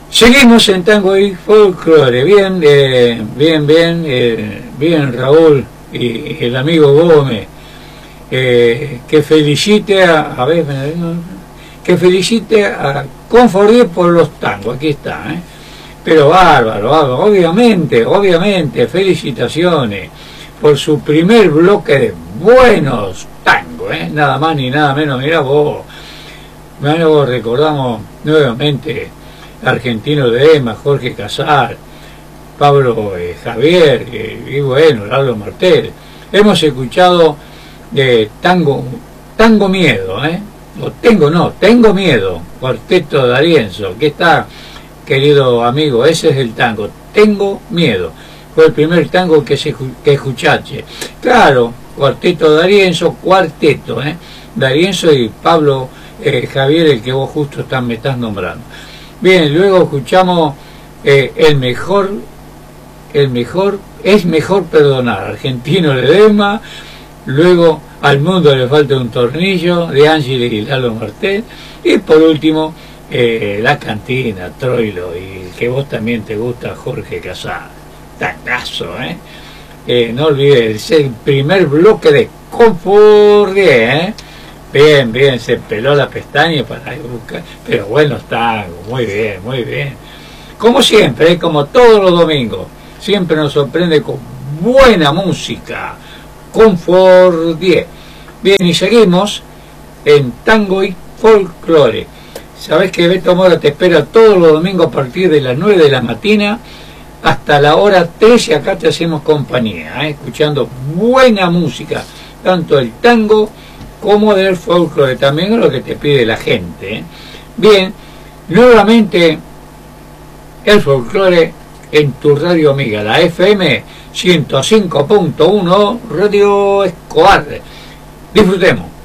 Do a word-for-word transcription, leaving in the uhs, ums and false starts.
Seguimos en Tango y Folclore. Bien, eh, bien, bien, eh, bien, Raúl y el amigo Gómez. Eh, que felicite a, a ver, que felicite a Confordier por los tangos. Aquí está, ¿eh? Pero bárbaro, bárbaro, obviamente, obviamente, felicitaciones por su primer bloque de buenos tangos, ¿eh? Nada más ni nada menos. Mirá vos, mirá vos, recordamos nuevamente Argentino de Ema, Jorge Casar, Pablo eh, Javier, eh, y bueno, Lalo Martel. Hemos escuchado de tango, tango miedo, ¿eh? O tengo, no, tengo miedo, Cuarteto D'Arienzo, que está, querido amigo, ese es el tango, Tengo Miedo. Fue el primer tango que, se, que escuchaste. Claro, Cuarteto D'Arienzo, cuarteto, ¿eh? D'Arienzo y Pablo eh, Javier, el que vos justo estás, me estás nombrando. Bien, luego escuchamos eh, el mejor, el mejor, es mejor perdonar, Argentino de Ema. Luego Al mundo le falta un tornillo, de Ángeles y Lalo Martel. Y por último, eh, La cantina, Troilo, y que vos también te gusta, Jorge Casar. Tangazo, ¿eh? eh no olvides, el primer bloque de Confordier, ¿eh? Bien, bien, se peló la pestaña para buscar, pero bueno, está muy bien, muy bien. Como siempre, ¿eh? Como todos los domingos, siempre nos sorprende con buena música. Confordier. Bien, y seguimos en Tango y Folclore. Sabés que Beto Mora te espera todos los domingos a partir de las nueve de la mañana hasta la hora trece. Acá te hacemos compañía, ¿eh? Escuchando buena música, tanto el tango como del folclore, también es lo que te pide la gente, ¿eh? Bien, nuevamente el folclore en tu radio amiga, la F M ciento cinco punto uno, Radio Escobar. Disfrutemos.